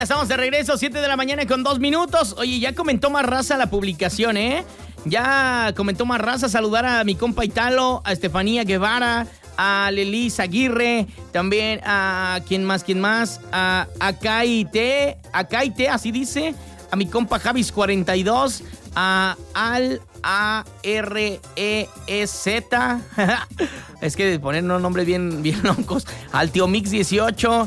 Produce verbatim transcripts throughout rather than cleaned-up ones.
Estamos de regreso, siete de la mañana con dos minutos. Oye, ya comentó más raza la publicación, ¿eh? Ya comentó más raza. Saludar a mi compa Italo, a Estefanía Guevara, a Lelis Aguirre, también a... ¿Quién más? ¿Quién más? A Akaite, Akaite, así dice. A mi compa Javis cuarenta y dos, a Al A R E E Z. Es que poner unos nombres bien, bien locos. Al Tío Mix dieciocho.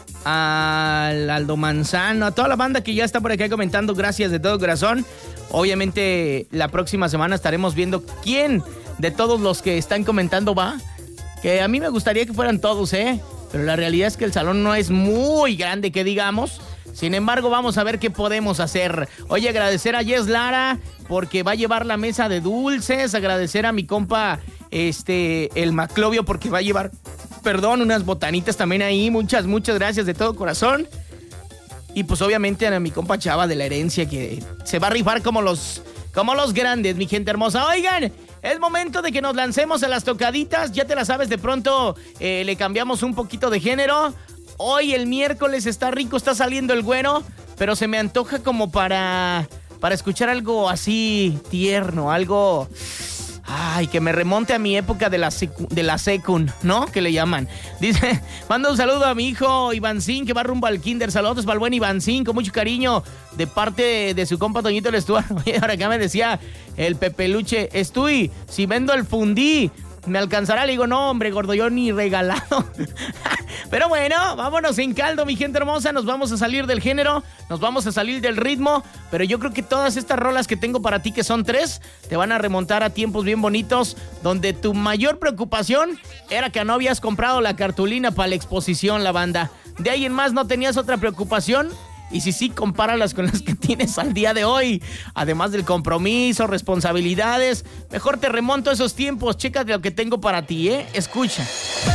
Al Aldo Manzano, a toda la banda que ya está por acá comentando, gracias de todo corazón. Obviamente la próxima semana estaremos viendo quién de todos los que están comentando va. Que a mí me gustaría que fueran todos, ¿eh? Pero la realidad es que el salón no es muy grande, que digamos. Sin embargo, vamos a ver qué podemos hacer. Oye, agradecer a Yes Lara porque va a llevar la mesa de dulces. Agradecer a mi compa, este, el Maclovio, porque va a llevar... Perdón, unas botanitas también ahí. Muchas, muchas gracias de todo corazón. Y pues obviamente a mi compa Chava de la herencia, que se va a rifar como los, como los grandes, mi gente hermosa. Oigan, es momento de que nos lancemos a las tocaditas. Ya te la sabes, de pronto eh, le cambiamos un poquito de género. Hoy el miércoles está rico, está saliendo el güero, pero se me antoja como para, para escuchar algo así tierno, algo... Ay, que me remonte a mi época de la, secu, de la secun, ¿no? Que le llaman. Dice, manda un saludo a mi hijo Ivancín, que va rumbo al kinder. Saludos para el buen Ivancín, con mucho cariño, de parte de, de su compa Toñito el Estuar. Oye, ahora acá me decía el Pepeluche, Estuy, si vendo el fundí, ¿me alcanzará? Le digo, no, hombre, gordo, yo ni regalado. Pero bueno, vámonos en caldo, mi gente hermosa. Nos vamos a salir del género, nos vamos a salir del ritmo. Pero yo creo que todas estas rolas que tengo para ti, que son tres, te van a remontar a tiempos bien bonitos, donde tu mayor preocupación era que no habías comprado la cartulina para la exposición, la banda. De ahí en más no tenías otra preocupación. Y si sí, compáralas con las que tienes al día de hoy. Además del compromiso, responsabilidades. Mejor te remonto a esos tiempos. Chécate lo que tengo para ti, ¿eh? Escucha.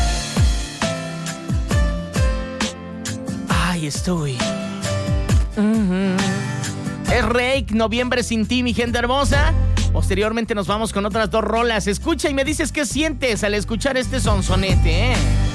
Ahí estoy. Uh-huh. Es Rake, Noviembre sin ti, mi gente hermosa. Posteriormente nos vamos con otras dos rolas. Escucha y me dices qué sientes al escuchar este sonsonete, ¿eh?